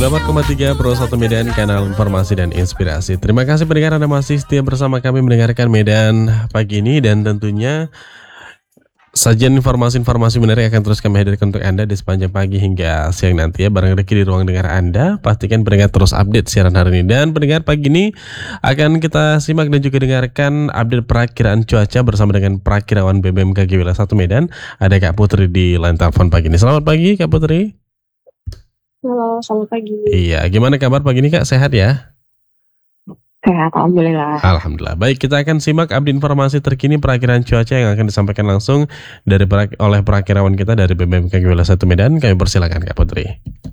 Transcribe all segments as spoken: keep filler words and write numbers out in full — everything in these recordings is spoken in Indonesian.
sembilan puluh empat koma tiga Pro satu Medan, kanal informasi dan inspirasi. Terima kasih pendengar Anda masih setia bersama kami mendengarkan Medan pagi ini, dan tentunya sajian informasi-informasi menarik akan terus kami hadirkan untuk Anda di sepanjang pagi hingga siang nanti ya, bareng Reki di ruang dengar Anda. Pastikan pendengar terus update siaran hari ini. Dan pendengar pagi ini akan kita simak dan juga dengarkan update perakiraan cuaca bersama dengan perakirawan B B M K G Wilayah satu Medan. Ada Kak Putri di line telepon pagi ini. Selamat pagi Kak Putri. Halo, selamat pagi. Iya, gimana kabar pagi ini Kak? Sehat ya? Sehat, Alhamdulillah. Alhamdulillah. Baik, kita akan simak update informasi terkini perakiraan cuaca yang akan disampaikan langsung dari perak- oleh perakirawan kita dari B B M K G Wilayah satu Medan. Kami persilakan Kak Putri.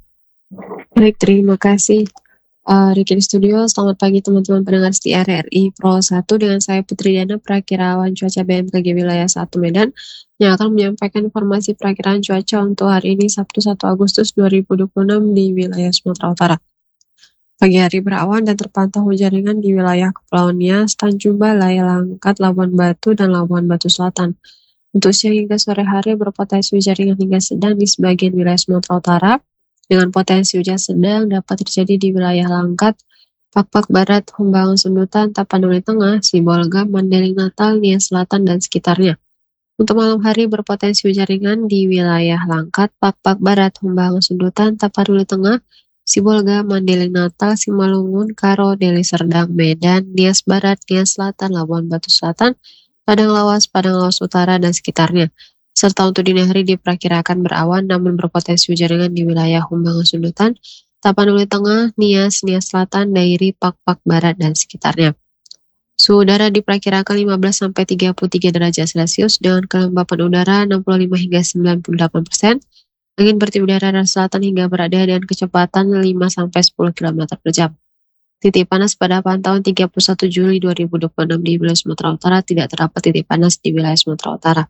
Baik, terima kasih. Uh, Riki di studio, selamat pagi teman-teman pendengar setia R R I Pro satu, dengan saya Putri Diana, perakirawan cuaca B M K G Wilayah satu Medan, yang akan menyampaikan informasi perakiraan cuaca untuk hari ini Sabtu satu Agustus dua ribu dua puluh enam di wilayah Sumatera Utara. Pagi hari berawan dan terpantau hujan ringan di wilayah Kepulauan Nias, Tanjung Balai, Langkat, Labuan Batu, dan Labuan Batu Selatan. Untuk siang hingga sore hari berpotensi hujan ringan hingga sedang di sebagian wilayah Sumatera Utara, dengan potensi hujan sedang dapat terjadi di wilayah Langkat, Pakpak Barat, Humbangan Sundutan, Tapanuli Tengah, Sibolga, Mandailing Natal, Nias Selatan, dan sekitarnya. Untuk malam hari berpotensi hujan ringan di wilayah Langkat, Pakpak Barat, Humbangan Sundutan, Tapanuli Tengah, Sibolga, Mandailing Natal, Simalungun, Karo, Deli Serdang, Medan, Nias Barat, Nias Selatan, Labuan Batu Selatan, Padang Lawas, Padang Lawas Utara, dan sekitarnya. Serta untuk dini hari diperkirakan berawan namun berpotensi hujan ringan di wilayah Humbangan Sundutan, Tapanuli Tengah, Nias, Nias Selatan, Dairi, Pakpak Barat, dan sekitarnya. Suhu udara diperkirakan lima belas sampai tiga puluh tiga derajat Celcius dengan kelembapan udara enam puluh lima hingga sembilan puluh delapan persen. Angin bertiup dari arah selatan hingga barat daya dengan kecepatan lima sampai sepuluh kilometer per jam. Titik panas pada pantauan tiga puluh satu Juli dua ribu dua puluh enam di wilayah Sumatera Utara, tidak terdapat titik panas di wilayah Sumatera Utara.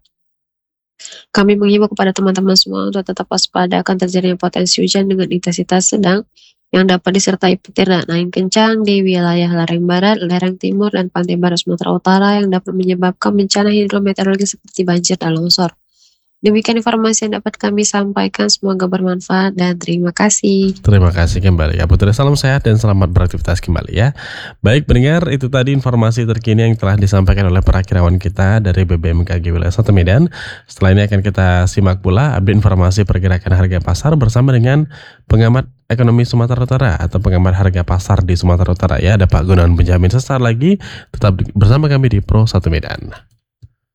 Kami mengimbau kepada teman-teman semua untuk tetap waspada akan terjadinya potensi hujan dengan intensitas sedang yang dapat disertai petir dan angin kencang di wilayah lereng barat, lereng timur, dan pantai barat Sumatera Utara yang dapat menyebabkan bencana hidrometeorologi seperti banjir dan longsor. Demikian informasi yang dapat kami sampaikan, semoga bermanfaat dan terima kasih. Terima kasih kembali Kak Putri, salam sehat dan selamat beraktivitas kembali ya. Baik pendengar, itu tadi informasi terkini yang telah disampaikan oleh perakirawan kita dari B B M K G Wilayah satu Medan. Setelah ini akan kita simak pula update informasi pergerakan harga pasar bersama dengan pengamat ekonomi Sumatera Utara atau pengamat harga pasar di Sumatera Utara ya. Ada Pak Gunawan Benjamin sesaat lagi, tetap bersama kami di Pro satu Medan.